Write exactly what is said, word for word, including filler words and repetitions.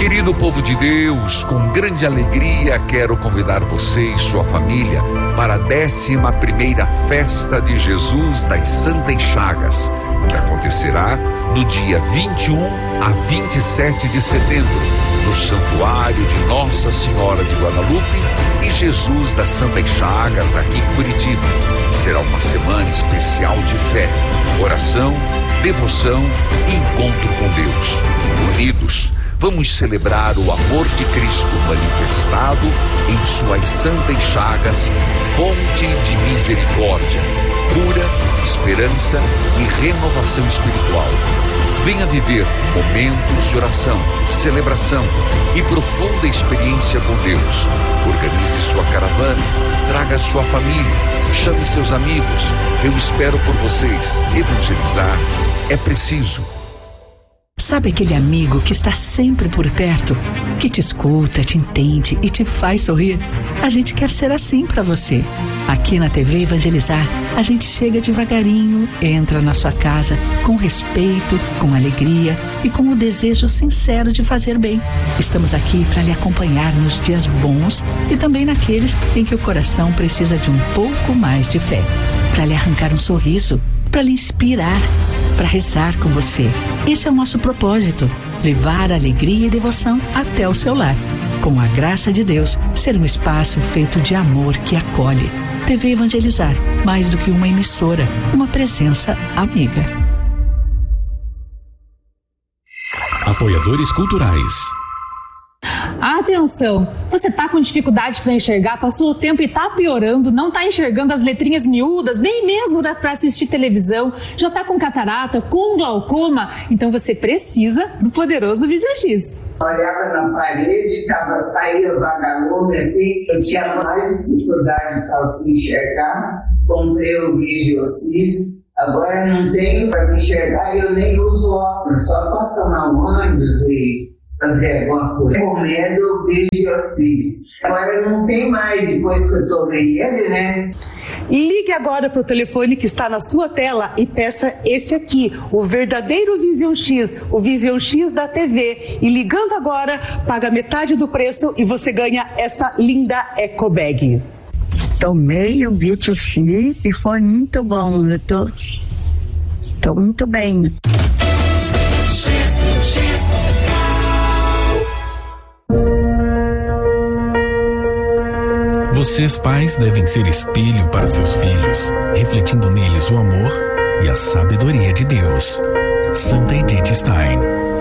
Querido povo de Deus, com grande alegria quero convidar você e sua família para a décima primeira festa de Jesus das Santas Chagas, que acontecerá no dia vinte e um a vinte e sete de setembro, no Santuário de Nossa Senhora de Guadalupe e Jesus das Santas Chagas, aqui em Curitiba. Será uma semana especial de fé, oração, devoção e encontro com Deus. Unidos, vamos celebrar o amor de Cristo manifestado em suas santas chagas, fonte de misericórdia, cura, esperança e renovação espiritual. Venha viver momentos de oração, celebração e profunda experiência com Deus. Organize sua caravana, traga sua família, chame seus amigos. Eu espero por vocês. Evangelizar é preciso. Sabe aquele amigo que está sempre por perto, que te escuta, te entende e te faz sorrir? A gente quer ser assim para você. Aqui na T V Evangelizar, a gente chega devagarinho, entra na sua casa com respeito, com alegria e com o desejo sincero de fazer bem. Estamos aqui para lhe acompanhar nos dias bons e também naqueles em que o coração precisa de um pouco mais de fé. Para lhe arrancar um sorriso, para lhe inspirar, para rezar com você. Esse é o nosso propósito, levar alegria e devoção até o seu lar. Com a graça de Deus, ser um espaço feito de amor que acolhe. T V Evangelizar, mais do que uma emissora, uma presença amiga. Apoiadores culturais. Atenção! Você tá com dificuldade para enxergar, passou o tempo e tá piorando, não tá enxergando as letrinhas miúdas, nem mesmo para assistir televisão, já tá com catarata, com glaucoma, então você precisa do poderoso Vision X. Olhava na parede, tava, saía vagalume assim, eu tinha mais dificuldade para enxergar, comprei o Vision X, agora não tenho para me enxergar e eu nem uso óculos, só para tomar um ônibus e fazer alguma coisa. Recomendo o Vision X. Agora não tem mais, depois que eu tomei ele, né? Ligue agora para o telefone que está na sua tela e peça esse aqui, o verdadeiro Vision X, o Vision X da T V. E ligando agora, paga metade do preço e você ganha essa linda Eco Bag. Tomei o Vision X e foi muito bom. Eu tô, tô muito bem. Vocês, pais, devem ser espelho para seus filhos, refletindo neles o amor e a sabedoria de Deus. Santa Edith Stein.